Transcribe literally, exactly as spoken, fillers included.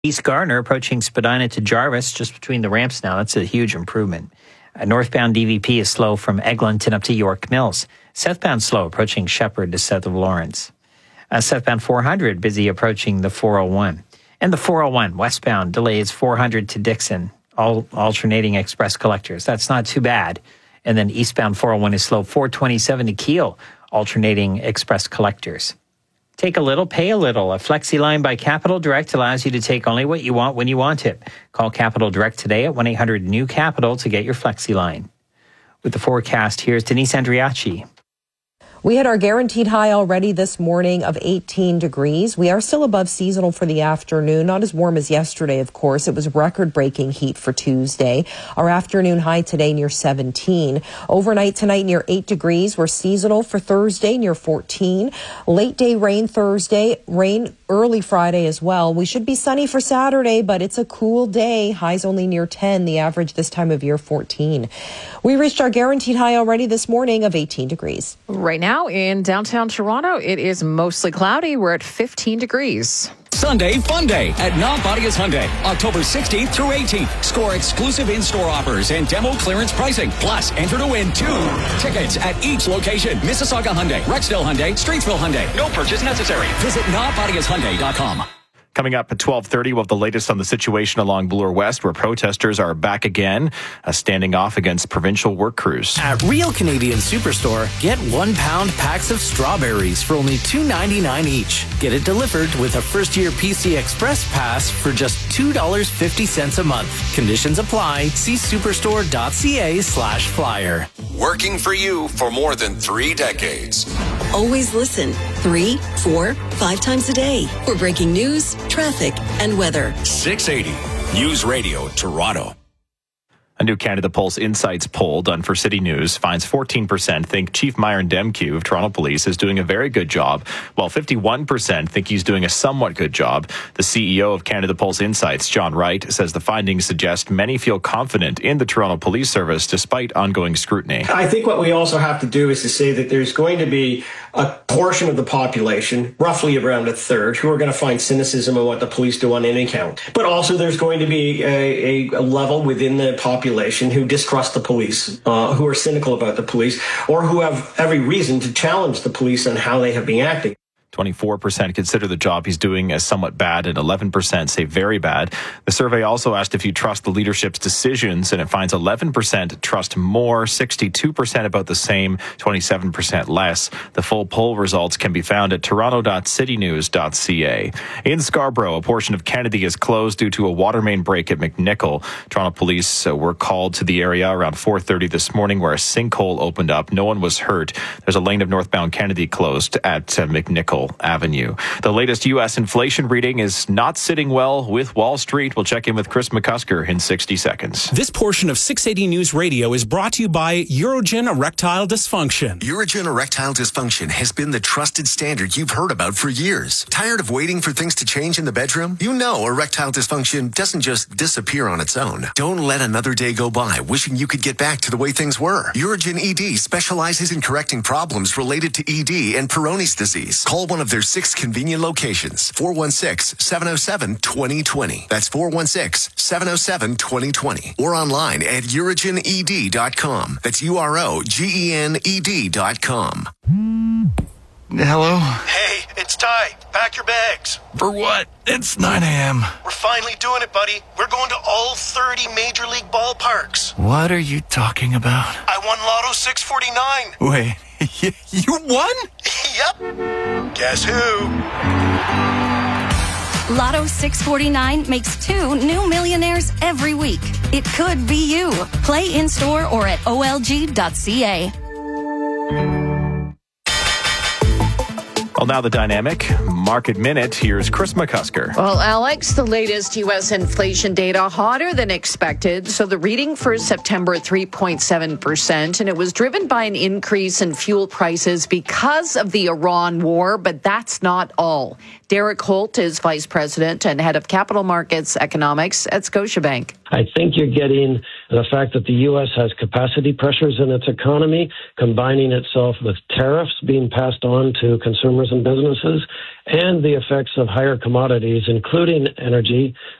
East Gardner approaching Spadina to Jarvis, just between the ramps now. That's a huge improvement. Uh, northbound D V P is slow from Eglinton up to York Mills. Southbound slow approaching Shepherd to south of Lawrence. Uh, southbound four hundred busy approaching the four oh one. And the four oh one westbound delays four hundred to Dixon, all alternating express collectors. That's not too bad. And then eastbound four oh one is slow, four twenty-seven to Kiel, alternating express collectors. Take a little, pay a little. A Flexi line by Capital Direct allows you to take only what you want when you want it. Call Capital Direct today at one eight hundred new capital to get your Flexi line. With the forecast, here's Denise Andriachi. We had our guaranteed high already this morning of eighteen degrees. We are still above seasonal for the afternoon. Not as warm as yesterday, of course. It was record-breaking heat for Tuesday. Our afternoon high today near seventeen. Overnight tonight near eight degrees. We're seasonal for Thursday near fourteen. Late day rain Thursday. Rain early Friday as well. We should be sunny for Saturday, but it's a cool day. Highs only near ten. The average this time of year fourteen. We reached our guaranteed high already this morning of eighteen degrees. Right now, Now in downtown Toronto, it is mostly cloudy. We're at fifteen degrees. Sunday Fun Day at Nonbodious Hyundai, October sixteenth through eighteenth. Score exclusive in-store offers and demo clearance pricing. Plus, enter to win two tickets at each location. Mississauga Hyundai, Rexdale Hyundai, Streetsville Hyundai. No purchase necessary. Visit nonbodious hyundai dot com. Coming up at twelve thirty, we'll have the latest on the situation along Bloor West, where protesters are back again, uh, standing off against provincial work crews. At Real Canadian Superstore, get one pound packs of strawberries for only two ninety-nine each. Get it delivered with a first-year P C Express pass for just two dollars and fifty cents a month. Conditions apply. See superstore.ca slash flyer. Working for you for more than three decades. Always listen three, four, five times a day for breaking news, traffic, and weather. six eighty News Radio Toronto. A new Canada Pulse Insights poll done for City News finds fourteen percent think Chief Myron Demkiw of Toronto Police is doing a very good job, while fifty-one percent think he's doing a somewhat good job. The C E O of Canada Pulse Insights, John Wright, says the findings suggest many feel confident in the Toronto Police Service despite ongoing scrutiny. I think what we also have to do is to say that there's going to be a portion of the population, roughly around a third, who are going to find cynicism in what the police do on any count. But also there's going to be a, a, a level within the population who distrust the police, uh, who are cynical about the police, or who have every reason to challenge the police on how they have been acting. twenty-four percent consider the job he's doing as somewhat bad, and eleven percent say very bad. The survey also asked if you trust the leadership's decisions, and it finds eleven percent trust more, sixty-two percent about the same, twenty-seven percent less. The full poll results can be found at toronto dot city news dot c a. In Scarborough, a portion of Kennedy is closed due to a water main break at McNichol. Toronto police uh, were called to the area around four thirty this morning where a sinkhole opened up. No one was hurt. There's a lane of northbound Kennedy closed at uh, McNichol Avenue. The latest U S inflation reading is not sitting well with Wall Street. We'll check in with Chris McCusker in sixty seconds. This portion of six eighty News Radio is brought to you by Urogen Erectile Dysfunction. Urogen Erectile Dysfunction has been the trusted standard you've heard about for years. Tired of waiting for things to change in the bedroom? You know erectile dysfunction doesn't just disappear on its own. Don't let another day go by wishing you could get back to the way things were. Urogen E D specializes in correcting problems related to E D and Peyronie's disease. Call one of their six convenient locations. four one six, seven oh seven, two oh two oh. That's four one six, seven oh seven, two oh two oh. Or online at urogen e d dot com. That's U R O G E N E D dot com. Hello? Hey, it's Ty. Pack your bags. For what? It's nine a.m. We're finally doing it, buddy. We're going to all thirty Major League ballparks. What are you talking about? I won Lotto six forty-nine. Wait, you won? Yep. Guess who? Lotto six forty-nine makes two new millionaires every week. It could be you. Play in-store or at O L G dot C A. Well, now the dynamic market minute. Here's Chris McCusker. Well, Alex, the latest U S inflation data hotter than expected. So the reading for September, three point seven percent, and it was driven by an increase in fuel prices because of the Iran war, but that's not all. Derek Holt is Vice President and Head of Capital Markets Economics at Scotiabank. I think you're getting the fact that the U S has capacity pressures in its economy, combining itself with tariffs being passed on to consumers and businesses, and the effects of higher commodities, including energy,